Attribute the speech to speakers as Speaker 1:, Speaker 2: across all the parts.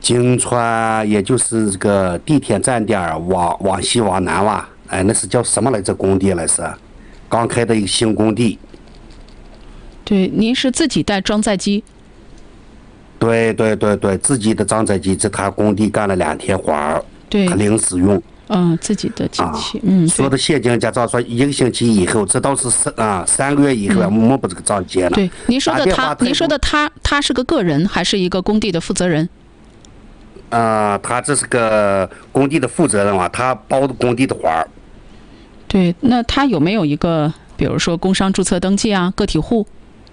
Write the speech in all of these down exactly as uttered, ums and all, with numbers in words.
Speaker 1: 京川也就是这个地铁站点往往西往南哇，哎，那是叫什么来着？工地来是，刚开的一个新工地。
Speaker 2: 对，您是自己带装载机？
Speaker 1: 对对对对，自己的装载机，在他工地干了两天活儿，
Speaker 2: 对，
Speaker 1: 他临时用。
Speaker 2: 嗯，自己的机器，啊、嗯，
Speaker 1: 说的现金加照说一个星期以后，这倒是三啊三个月以后啊，没把这个账结了。
Speaker 2: 对，您说的他，您说的他，他是个个人还是一个工地的负责人？
Speaker 1: 啊、呃，他这是个工地的负责人啊，他包的工地的活儿。
Speaker 2: 对，那他有没有一个，比如说工商注册登记啊，个体户？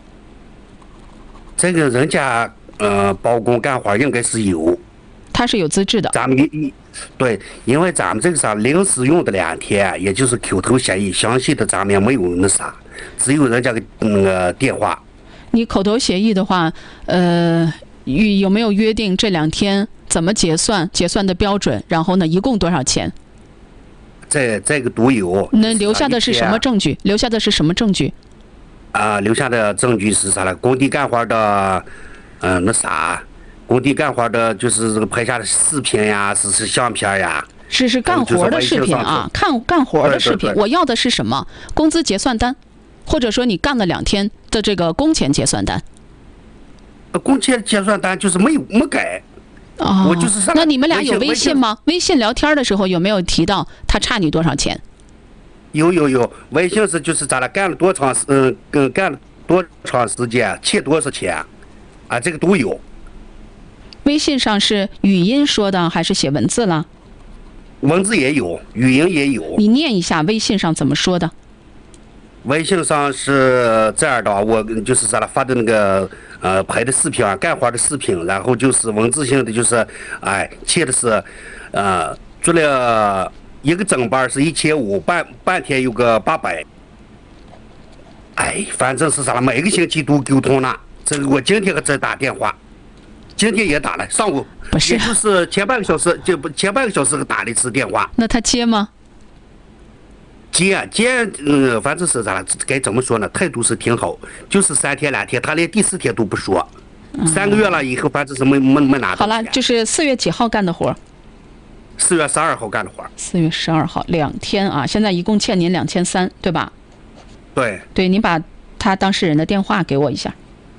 Speaker 1: 这个人家呃包工干活应该是有。
Speaker 2: 他是有资质的。
Speaker 1: 咱们一对，因为咱们这个啥临时用的两天，也就是口头协议，详细的咱们也没有那啥，只有人家个那个电话。
Speaker 2: 你口头协议的话，呃，有没有约定这两天怎么结算，结算的标准？然后呢，一共多少钱？
Speaker 1: 这这个都有。
Speaker 2: 那留下的是什么证据？留下的是什么证据？
Speaker 1: 啊、呃，留下的证据是啥呢？工地干活的，嗯、呃，那啥。工地干活的，就是这个拍下的视频呀，是是相片呀，
Speaker 2: 是是干活的视频啊，看干活的视频。
Speaker 1: 对对对，
Speaker 2: 我要的是什么？工资结算单，或者说你干了两天的这个工钱结算单。
Speaker 1: 工钱结算单就是没有没改。
Speaker 2: 哦，
Speaker 1: 我就是上。
Speaker 2: 那你们俩有微信吗？微信聊天的时候有没有提到他差你多少钱？
Speaker 1: 有有有，微信是就是咱俩干了多长时，嗯，跟干了多长时间，欠多少钱，啊，这个都有。
Speaker 2: 微信上是语音说的还是写文字了？
Speaker 1: 文字也有，语音也有。
Speaker 2: 你念一下微信上怎么说的？
Speaker 1: 微信上是这样的，我就是咱俩发的那个呃拍的视频啊，干活的视频，然后就是文字性的，就是哎，切的是呃做了一个整班是一千五，半半天有个八百。哎，反正是啥了，每个星期都沟通了。这个我今天可在打电话。今天也打了，上午
Speaker 2: 不是，
Speaker 1: 也就是前半个小时，就不前半个小时打了一次电话。
Speaker 2: 那他接吗？
Speaker 1: 接接，嗯，反正是咋了？该怎么说呢？态度是挺好，就是三天两天，他连第四天都不说。嗯、三个月了以后，反正是没没没拿到。
Speaker 2: 好了，就是四月几号干的活？
Speaker 1: 四月十二号干的活。
Speaker 2: 四月十二号，两天啊！现在一共欠您两千三，对吧？
Speaker 1: 对。
Speaker 2: 对，您把他当事人的电话给我一下。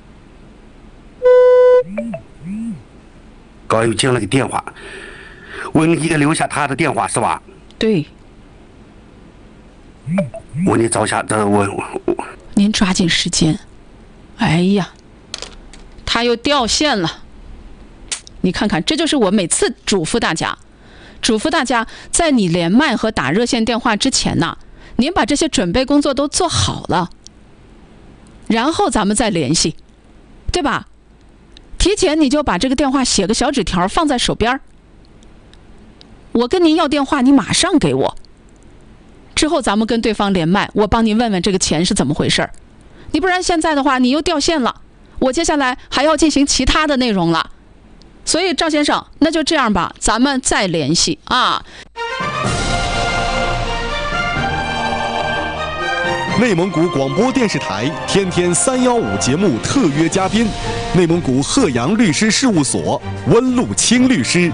Speaker 1: 刚又进了个电话，我给你留下他的电话是吧？
Speaker 2: 对。
Speaker 1: 我给你找下，这我我。
Speaker 2: 您抓紧时间。哎呀，他又掉线了。你看看，这就是我每次嘱咐大家，嘱咐大家，在你连麦和打热线电话之前呢，您把这些准备工作都做好了，然后咱们再联系，对吧？提前你就把这个电话写个小纸条放在手边，我跟您要电话，你马上给我。之后咱们跟对方连麦，我帮您问问这个钱是怎么回事。你不然现在的话你又掉线了，我接下来还要进行其他的内容了。所以赵先生，那就这样吧，咱们再联系啊。
Speaker 3: 内蒙古广播电视台天天三幺五节目特约嘉宾，内蒙古鹤阳律师事务所温路清律师。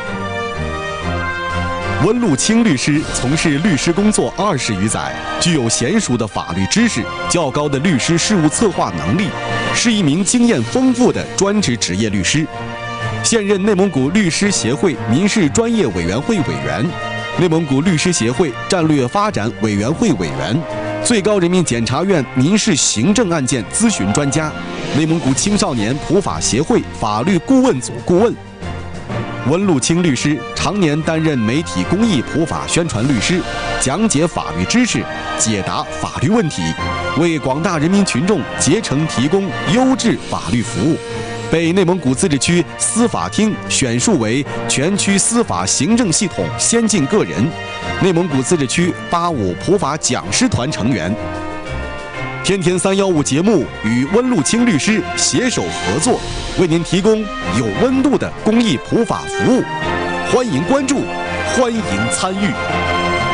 Speaker 3: 温路清律师从事律师工作二十余载，具有娴熟的法律知识、较高的律师事务策划能力，是一名经验丰富的专职职业律师。现任内蒙古律师协会民事专业委员会委员、内蒙古律师协会战略发展委员会委员、最高人民检察院民事行政案件咨询专家，内蒙古青少年普法协会法律顾问组顾问。温路清律师常年担任媒体公益普法宣传律师，讲解法律知识，解答法律问题，为广大人民群众竭诚提供优质法律服务，被内蒙古自治区司法厅选述为全区司法行政系统先进个人，内蒙古自治区八五普法讲师团成员。天天三幺五节目与温路清律师携手合作，为您提供有温度的公益普法服务，欢迎关注，欢迎参与。